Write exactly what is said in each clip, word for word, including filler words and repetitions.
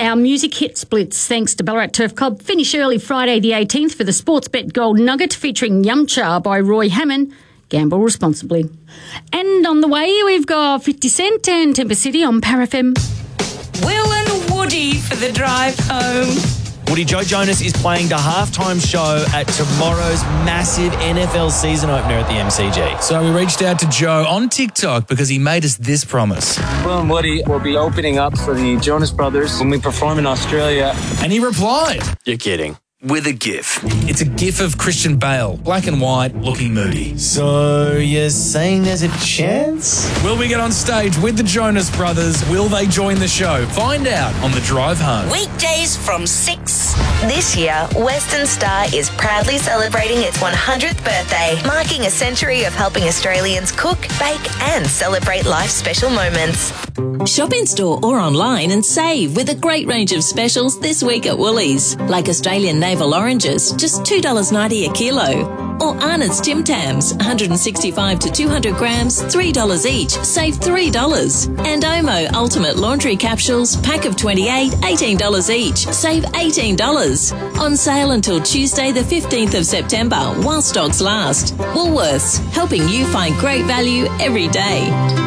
our music hit splits. Thanks to Ballarat Turf Club. Finish early Friday the eighteenth for the Sportsbet Gold Nugget featuring Yumcha by Roy Hammond. Gamble responsibly. And on the way, we've got fifty Cent and Temper City on Power F M. Will and Woody for the drive home. Woody, Joe Jonas is playing the halftime show at tomorrow's massive N F L season opener at the M C G. So we reached out to Joe on TikTok because he made us this promise. Will and Woody will be opening up for the Jonas Brothers when we perform in Australia. And he replied, "You're kidding." With a GIF. It's a GIF of Christian Bale, black and white, looking moody. So you're saying there's a chance? Will we get on stage with the Jonas Brothers? Will they join the show? Find out on the drive home. Weekdays from six. This year, Western Star is proudly celebrating its one hundredth birthday, marking a century of helping Australians cook, bake and celebrate life's special moments. Shop in store or online and save with a great range of specials this week at Woolies, like Australian navel oranges, just two dollars ninety a kilo. Or Arnott's Tim Tams, one sixty-five to two hundred grams, three dollars each, save three dollars. And Omo Ultimate Laundry Capsules, pack of twenty-eight, eighteen dollars each, save eighteen dollars. On sale until Tuesday the fifteenth of September, while stocks last. Woolworths, helping you find great value every day.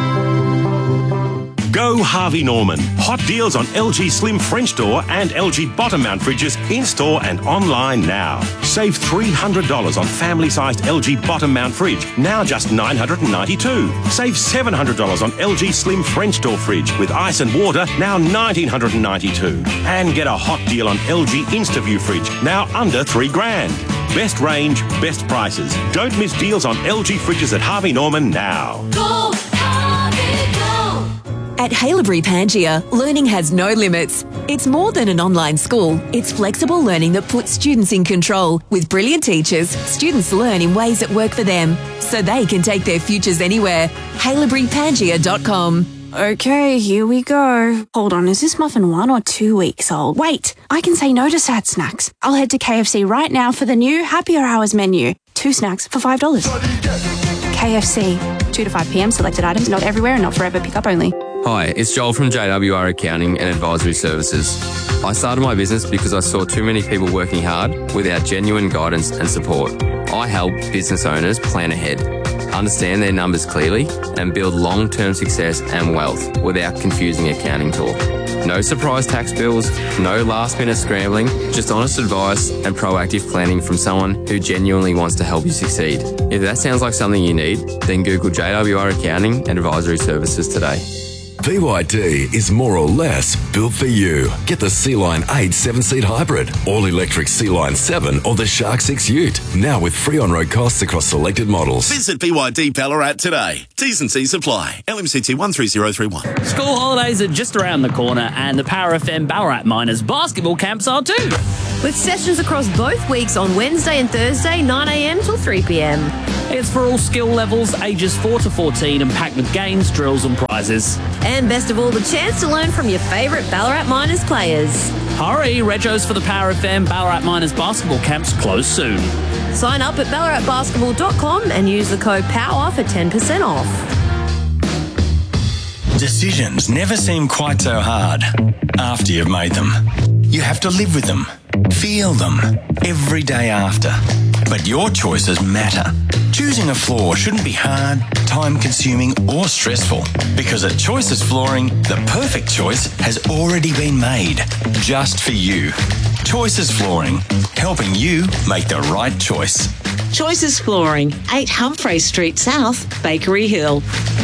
Go Harvey Norman. Hot deals on L G Slim French door and L G bottom mount fridges in-store and online now. Save three hundred dollars on family-sized L G bottom mount fridge, now just nine hundred ninety-two dollars. Save seven hundred dollars on L G Slim French door fridge with ice and water, now one thousand nine hundred ninety-two dollars. And get a hot deal on L G InstaView fridge, now under three grand. Best range, best prices. Don't miss deals on L G fridges at Harvey Norman now. Go, Harvey, go. At Haileybury Pangaea, learning has no limits. It's more than an online school. It's flexible learning that puts students in control. With brilliant teachers, students learn in ways that work for them, so they can take their futures anywhere. Haileybury Pangaea dot com. Okay, here we go. Hold on, is this muffin one or two weeks old? Wait, I can say no to sad snacks. I'll head to K F C right now for the new Happier Hours menu. Two snacks for five dollars. K F C, two to five p.m. Selected items, not everywhere and not forever, pick-up only. Hi, it's Joel from J W R Accounting and Advisory Services. I started my business because I saw too many people working hard without genuine guidance and support. I help business owners plan ahead, understand their numbers clearly, and build long-term success and wealth without confusing accounting talk. No surprise tax bills, no last-minute scrambling, just honest advice and proactive planning from someone who genuinely wants to help you succeed. If that sounds like something you need, then Google J W R Accounting and Advisory Services today. B Y D is more or less built for you. Get the Sea-Line eight seven-seat hybrid, all-electric Sea-Line seven or the Shark six Ute. Now with free on-road costs across selected models. Visit B Y D Ballarat today. T's and C's apply. L M C T one three zero three one. School holidays are just around the corner and the Power F M Ballarat Miners basketball camps are too. With sessions across both weeks on Wednesday and Thursday, nine a.m. till three p.m. It's for all skill levels, ages four to fourteen, and packed with games, drills and prizes. And best of all, the chance to learn from your favourite Ballarat Miners players. Hurry, Regos for the Power F M Ballarat Miners basketball camps close soon. Sign up at ballarat basketball dot com and use the code POWER for ten percent off. Decisions never seem quite so hard after you've made them. You have to live with them, feel them, every day after. But your choices matter. Choosing a floor shouldn't be hard, time-consuming or stressful, because at Choices Flooring, the perfect choice has already been made, just for you. Choices Flooring, helping you make the right choice. Choices Flooring, eight Humphrey Street South, Bakery Hill.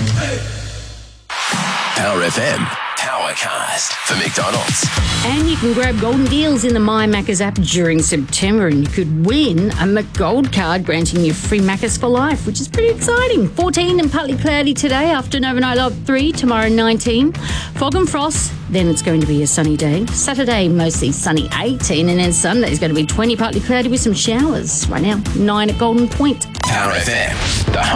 Power F M. Powercast for McDonald's. And you can grab golden deals in the My Maccas app during September, and you could win a McGold card granting you free Maccas for life, which is pretty exciting. fourteen and partly cloudy today, after an overnight of three, tomorrow nineteen. Fog and frost, then it's going to be a sunny day. Saturday, mostly sunny, eighteen, and then Sunday is going to be twenty, partly cloudy with some showers. Right now, nine at Golden Point. Power F M. The